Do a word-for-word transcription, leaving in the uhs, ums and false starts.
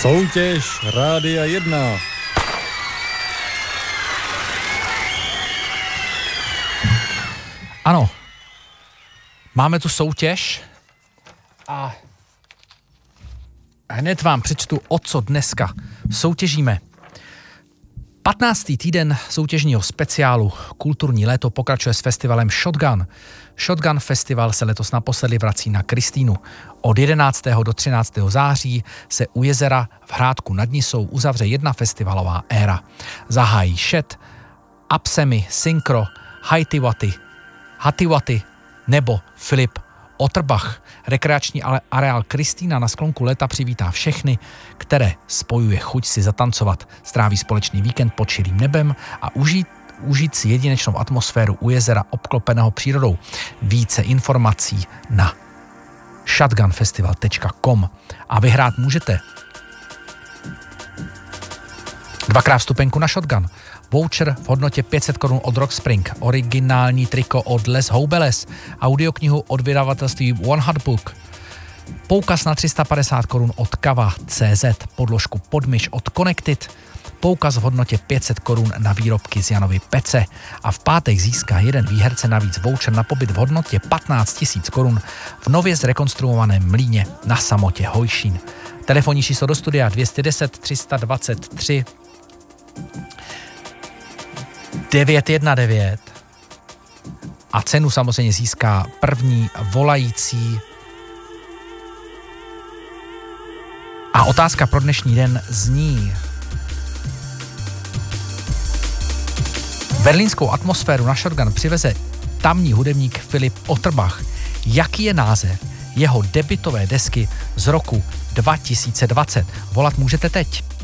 Soutěž Rádia jedna. Ano, máme tu soutěž a hned vám přečtu, o co dneska soutěžíme. patnáctý týden soutěžního speciálu Kulturní léto pokračuje s festivalem Shotgun. Shotgun Festival se letos naposledy vrací na Kristýnu. Od jedenáctého do třináctého září se u jezera v Hrádku nad Nisou uzavře jedna festivalová éra. Zahájí Shed, Apsemy, Synchro, Haitiwaty, Hatiwaty nebo Filip Otterbach. Rekreační areál Kristýna na sklonku léta přivítá všechny, které spojuje chuť si zatancovat, stráví společný víkend pod širým nebem a užít, užít si jedinečnou atmosféru u jezera obklopeného přírodou. Více informací na shotgunfestival tečka com a vyhrát můžete dvakrát vstupenku na Shotgun, voucher v hodnotě pět set korun od Rock Spring, originální triko od Les Houbeles, audioknihu od vydavatelství One Hot Book, poukaz na tři sta padesát korun od Kava tečka cé zet, podložku Podmyš od Connected, poukaz v hodnotě pět set korun na výrobky z Janovy Pece a v pátek získá jeden výherce navíc voucher na pobyt v hodnotě patnáct tisíc korun v nově zrekonstruovaném mlýně na Samotě Hojšín. Telefonní číslo do studia dvě stě deset tři sta dvacet tři devět jedna devět a cenu samozřejmě získá první volající. A otázka pro dnešní den zní: berlínskou atmosféru na Shotgun přiveze tamní hudebník Filip Otterbach. Jaký je název jeho debutové desky z roku dva tisíce dvacet? Volat můžete teď.